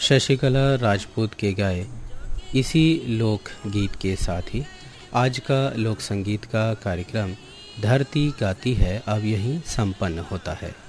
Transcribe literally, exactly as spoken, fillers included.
शशिकला राजपूत के गाए इसी लोक गीत के साथ ही आज का लोक संगीत का कार्यक्रम धरती गाती है अब यहीं संपन्न होता है।